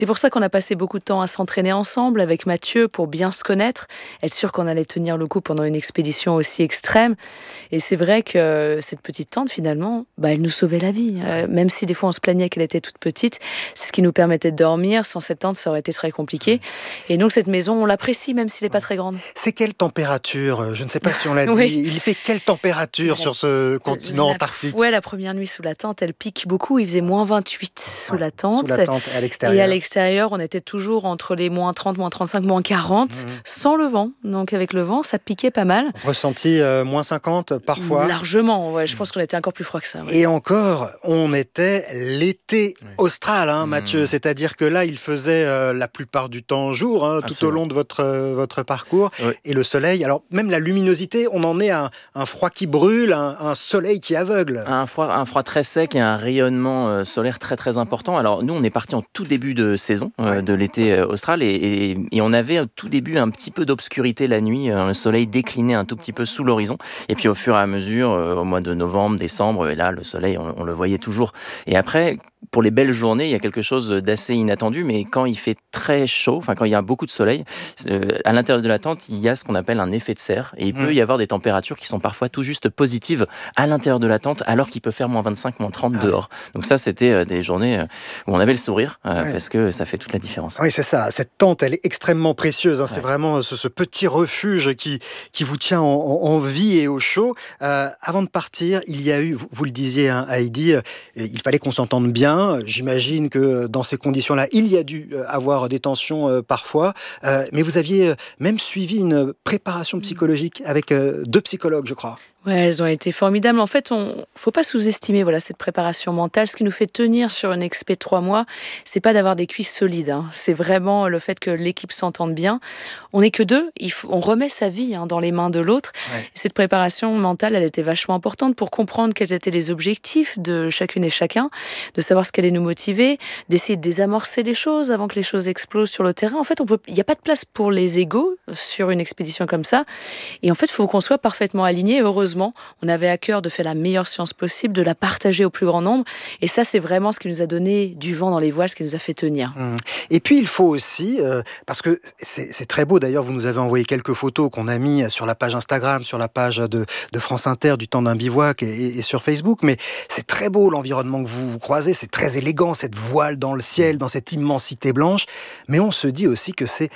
C'est pour ça qu'on a passé beaucoup de temps à s'entraîner ensemble avec Mathieu pour bien se connaître, être sûr qu'on allait tenir le coup pendant une expédition aussi extrême. Et c'est vrai que cette petite tente, finalement, elle nous sauvait la vie. Même si des fois on se plaignait qu'elle était toute petite, c'est ce qui nous permettait de dormir. Sans cette tente, ça aurait été très compliqué. Et donc cette maison, on l'apprécie même s'il n'est pas très grande. C'est quelle température? Je ne sais pas si on l'a dit. Oui. Il fait quelle température sur ce continent antarctique? Ouais, la première nuit sous la tente, elle pique beaucoup. Il faisait moins 28 sous la tente. Sous la tente et à l'extérieur. Et à l'extérieur, on était toujours entre les moins 30, moins 35, moins 40, sans le vent. Donc avec le vent, ça piquait pas mal. Ressenti moins 50 parfois? Largement, ouais. Je pense qu'on était encore plus froid que ça. Ouais. Et encore, on était l'été austral, Mathieu. C'est-à-dire que là, il faisait la plupart du temps jour, tout au long de votre parcours. Oui. Et le soleil, alors même la luminosité, on en est à un froid qui brûle, un soleil qui aveugle. Un froid très sec et un rayonnement solaire très très important. Alors nous, on est parti en tout début de saison de l'été austral et on avait au tout début un petit peu d'obscurité la nuit. Le soleil déclinait un tout petit peu sous l'horizon. Et puis au fur et à mesure, au mois de novembre, décembre, et là, le soleil, on le voyait toujours. Et après, pour les belles journées, il y a quelque chose d'assez inattendu, mais quand il fait très chaud, quand il y a beaucoup de soleil, à l'intérieur de la tente, il y a ce qu'on appelle un effet de serre, et il peut y avoir des températures qui sont parfois tout juste positives à l'intérieur de la tente, alors qu'il peut faire moins 25, moins 30 dehors. Donc ça, c'était des journées où on avait le sourire, parce que ça fait toute la différence. Oui, c'est ça. Cette tente, elle est extrêmement précieuse. C'est vraiment ce petit refuge qui vous tient en vie et au chaud. Avant de partir, il y a eu, vous le disiez, Heidi, il fallait qu'on s'entende bien. J'imagine que dans ces conditions-là, il y a dû avoir des tensions parfois. Mais vous aviez même suivi une préparation psychologique avec 2 psychologues, je crois. Ouais, elles ont été formidables. En fait, faut pas sous-estimer cette préparation mentale. Ce qui nous fait tenir sur une expé de 3 mois, c'est pas d'avoir des cuisses solides. C'est vraiment le fait que l'équipe s'entende bien. On n'est que 2. On remet sa vie dans les mains de l'autre. Ouais. Et cette préparation mentale, elle était vachement importante pour comprendre quels étaient les objectifs de chacune et chacun, de savoir ce qu'allait nous motiver, d'essayer de désamorcer les choses avant que les choses explosent sur le terrain. En fait, il n'y a pas de place pour les égos sur une expédition comme ça. Et en fait, il faut qu'on soit parfaitement alignés. Heureusement, on avait à cœur de faire la meilleure science possible, de la partager au plus grand nombre. Et ça, c'est vraiment ce qui nous a donné du vent dans les voiles, ce qui nous a fait tenir. Et puis, il faut aussi, parce que c'est très beau, d'ailleurs, vous nous avez envoyé quelques photos qu'on a mis sur la page Instagram, sur la page de France Inter, du temps d'un bivouac et sur Facebook. Mais c'est très beau, l'environnement que vous croisez. C'est très élégant, cette voile dans le ciel, dans cette immensité blanche. Mais on se dit aussi que c'est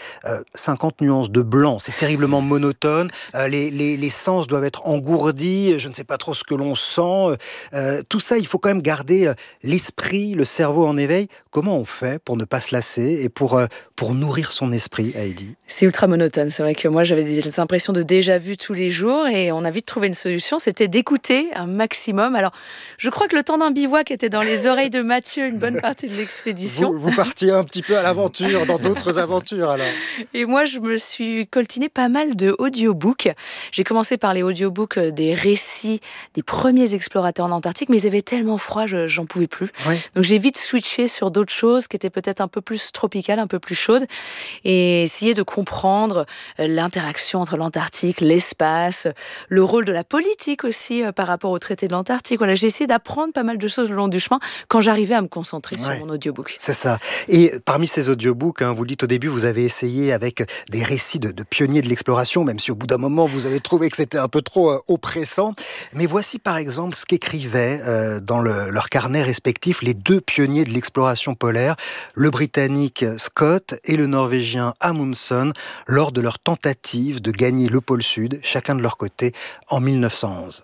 50 nuances de blanc. C'est terriblement monotone. Les sens doivent être engourdis. Je ne sais pas trop ce que l'on sent. Tout ça, il faut quand même garder l'esprit, le cerveau en éveil. Comment on fait pour ne pas se lasser et pour nourrir son esprit, Heidi? C'est ultra monotone. C'est vrai que moi, j'avais des impressions de déjà-vu tous les jours et on a vite trouvé une solution. C'était d'écouter un maximum. Alors, je crois que le temps d'un bivouac était dans les oreilles de Mathieu une bonne partie de l'expédition. Vous partiez un petit peu à l'aventure, dans d'autres aventures alors. Et moi, je me suis coltiné pas mal de audiobooks. J'ai commencé par les audiobooks des récits des premiers explorateurs en Antarctique, mais ils avaient tellement froid, j'en pouvais plus. Oui. Donc j'ai vite switché sur d'autres choses qui étaient peut-être un peu plus tropicales, un peu plus chaudes, et essayer de comprendre l'interaction entre l'Antarctique, l'espace, le rôle de la politique aussi par rapport au traité de l'Antarctique. Voilà, j'ai essayé d'apprendre pas mal de choses le long du chemin quand j'arrivais à me concentrer sur mon audiobook. C'est ça. Et parmi ces audiobooks, vous le dites au début, vous avez essayé avec des récits de pionniers de l'exploration, même si au bout d'un moment vous avez trouvé que c'était un peu trop oppressant. Mais voici par exemple ce qu'écrivaient dans leurs carnets respectifs les 2 pionniers de l'exploration polaire, le Britannique Scott et le Norvégien Amundsen, lors de leur tentative de gagner le pôle Sud, chacun de leur côté, en 1911.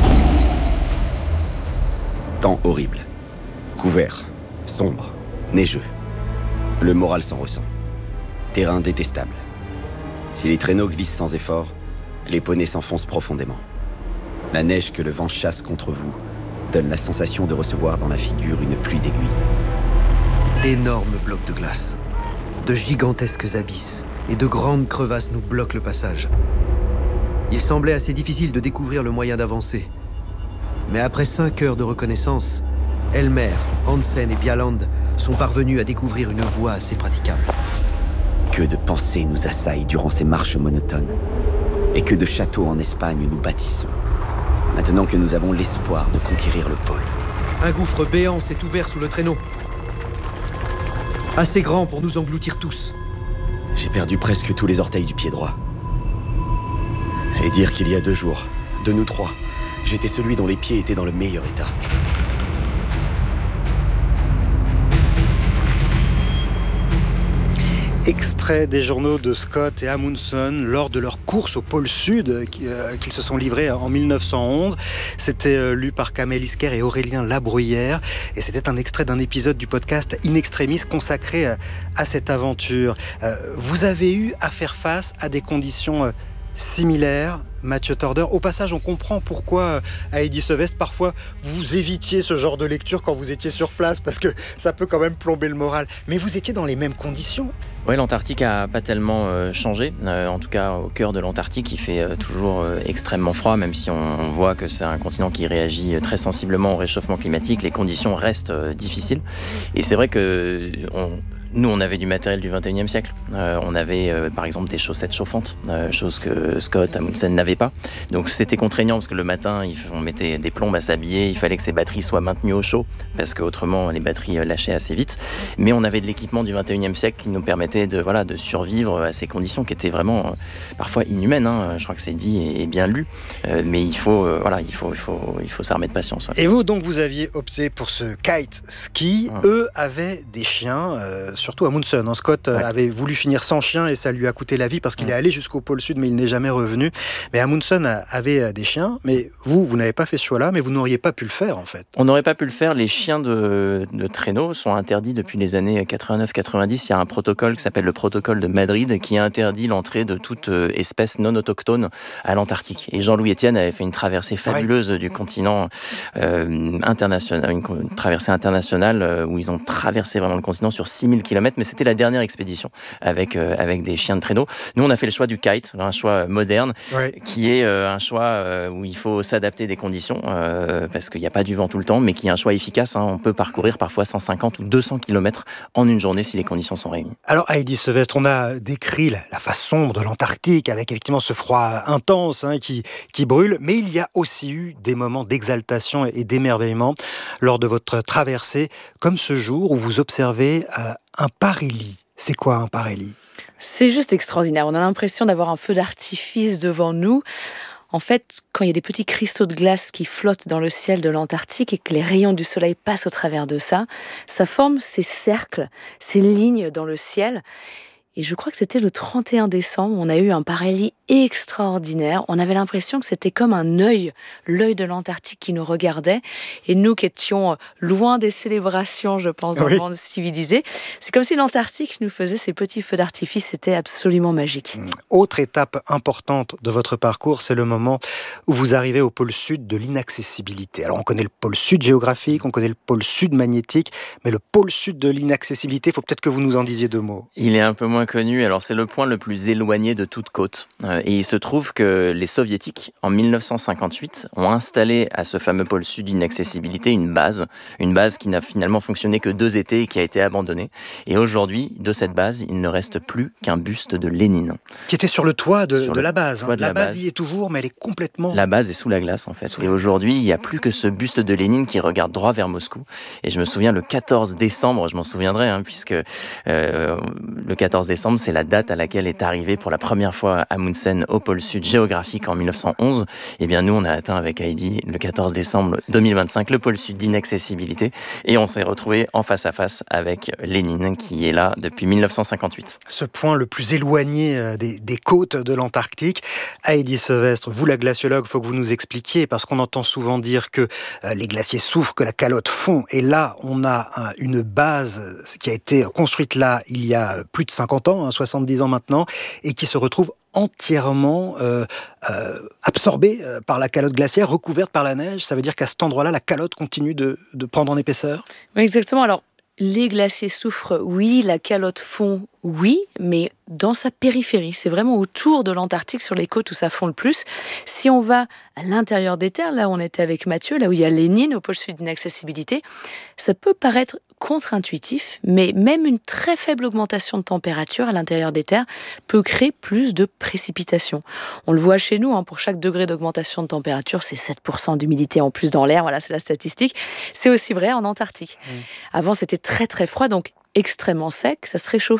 Temps horrible, couvert, sombre, neigeux. Le moral s'en ressent. Terrain détestable. Si les traîneaux glissent sans effort, les poneys s'enfoncent profondément. La neige que le vent chasse contre vous donne la sensation de recevoir dans la figure une pluie d'aiguilles. D'énormes blocs de glace, de gigantesques abysses et de grandes crevasses nous bloquent le passage. Il semblait assez difficile de découvrir le moyen d'avancer. Mais après 5 heures de reconnaissance, Elmer, Hansen et Bjalland sont parvenus à découvrir une voie assez praticable. Que de pensées nous assaillent durant ces marches monotones, et que de châteaux en Espagne nous bâtissons, maintenant que nous avons l'espoir de conquérir le pôle. Un gouffre béant s'est ouvert sous le traîneau. Assez grand pour nous engloutir tous. J'ai perdu presque tous les orteils du pied droit. Et dire qu'il y a 2 jours, de nous 3, j'étais celui dont les pieds étaient dans le meilleur état. Extrait des journaux de Scott et Amundsen lors de leur course au pôle Sud qu'ils se sont livrés en 1911. C'était lu par Kamel Isker et Aurélien Labruyère et c'était un extrait d'un épisode du podcast In Extremis consacré à cette aventure. Vous avez eu à faire face à des conditions similaires, Mathieu Torder. Au passage, on comprend pourquoi à Heidi Sevestre, parfois, vous évitiez ce genre de lecture quand vous étiez sur place, parce que ça peut quand même plomber le moral. Mais vous étiez dans les mêmes conditions. Oui, l'Antarctique n'a pas tellement changé. En tout cas, au cœur de l'Antarctique, il fait toujours extrêmement froid, même si on voit que c'est un continent qui réagit très sensiblement au réchauffement climatique. Les conditions restent difficiles. Et c'est vrai que nous, on avait du matériel du 21e siècle. On avait, par exemple, des chaussettes chauffantes, chose que Scott, Amundsen n'avait pas. Donc, c'était contraignant parce que le matin, on mettait des plombes à s'habiller. Il fallait que ces batteries soient maintenues au chaud parce qu'autrement, les batteries lâchaient assez vite. Mais on avait de l'équipement du 21e siècle qui nous permettait de survivre à ces conditions qui étaient vraiment parfois inhumaines. Je crois que c'est dit et bien lu. Mais il faut s'armer de patience. Ouais. Et vous, donc, vous aviez opté pour ce kite ski. Eux avaient des chiens. Surtout Amundsen. Scott avait voulu finir sans chien et ça lui a coûté la vie parce qu'il est allé jusqu'au pôle Sud mais il n'est jamais revenu. Mais Amundsen avait des chiens, mais vous n'avez pas fait ce choix-là, mais vous n'auriez pas pu le faire en fait. On n'aurait pas pu le faire. Les chiens de traîneau sont interdits depuis les années 89-90. Il y a un protocole qui s'appelle le protocole de Madrid qui interdit l'entrée de toute espèce non autochtone à l'Antarctique. Et Jean-Louis Etienne avait fait une traversée fabuleuse du continent international, une traversée internationale où ils ont traversé vraiment le continent sur 6000 km, mais c'était la dernière expédition avec des chiens de traîneau. Nous, on a fait le choix du kite, un choix moderne, qui est un choix où il faut s'adapter des conditions, parce qu'il n'y a pas du vent tout le temps, mais qui est un choix efficace. On peut parcourir parfois 150 ou 200 km en une journée si les conditions sont réunies. Alors, Heidi Sevestre, on a décrit la face sombre de l'Antarctique, avec effectivement ce froid intense qui brûle, mais il y a aussi eu des moments d'exaltation et d'émerveillement lors de votre traversée, comme ce jour où vous observez un parélie. C'est quoi un parélie ? C'est juste extraordinaire. On a l'impression d'avoir un feu d'artifice devant nous. En fait, quand il y a des petits cristaux de glace qui flottent dans le ciel de l'Antarctique et que les rayons du soleil passent au travers de ça, ça forme ces cercles, ces lignes dans le ciel. Et je crois que c'était le 31 décembre, on a eu un parélie extraordinaire. On avait l'impression que c'était comme un œil, l'œil de l'Antarctique qui nous regardait. Et nous qui étions loin des célébrations, je pense, dans le monde civilisé, c'est comme si l'Antarctique nous faisait ces petits feux d'artifice. C'était absolument magique. Autre étape importante de votre parcours, c'est le moment où vous arrivez au pôle sud de l'inaccessibilité. Alors on connaît le pôle sud géographique, on connaît le pôle sud magnétique, mais le pôle sud de l'inaccessibilité, il faut peut-être que vous nous en disiez 2 mots. Il est un peu moins connu, alors c'est le point le plus éloigné de toute côte. Et il se trouve que les soviétiques, en 1958, ont installé à ce fameux pôle sud d'inaccessibilité une base qui n'a finalement fonctionné que 2 étés et qui a été abandonnée. Et aujourd'hui, de cette base, il ne reste plus qu'un buste de Lénine. Qui était sur le toit de la base. La base y est toujours, mais elle est complètement... La base est sous la glace, en fait. Et aujourd'hui, il n'y a plus que ce buste de Lénine qui regarde droit vers Moscou. Et je me souviens, le 14 décembre, je m'en souviendrai, puisque le 14 décembre, c'est la date à laquelle est arrivé pour la première fois Amundsen au pôle sud géographique en 1911. Eh bien, nous, on a atteint avec Heidi le 14 décembre 2025 le pôle sud d'inaccessibilité et on s'est retrouvé en face à face avec Lénine qui est là depuis 1958. Ce point le plus éloigné des côtes de l'Antarctique. Heidi Sevestre, vous la glaciologue, il faut que vous nous expliquiez parce qu'on entend souvent dire que les glaciers souffrent, que la calotte fond. Et là, on a une base qui a été construite là il y a plus de 50 ans, 70 ans maintenant, et qui se retrouve entièrement absorbée par la calotte glaciaire, recouverte par la neige. Ça veut dire qu'à cet endroit-là, la calotte continue de prendre en épaisseur ? Oui, exactement. Alors, les glaciers souffrent, oui, la calotte fond, oui, mais dans sa périphérie. C'est vraiment autour de l'Antarctique, sur les côtes où ça fond le plus. Si on va à l'intérieur des terres, là où on était avec Mathieu, là où il y a Lénine, au pôle sud d'inaccessibilité, ça peut paraître contre-intuitif, mais même une très faible augmentation de température à l'intérieur des terres peut créer plus de précipitations. On le voit chez nous, pour chaque degré d'augmentation de température, c'est 7% d'humidité en plus dans l'air, voilà, c'est la statistique. C'est aussi vrai en Antarctique. Avant, c'était très très froid, donc extrêmement sec, ça se réchauffe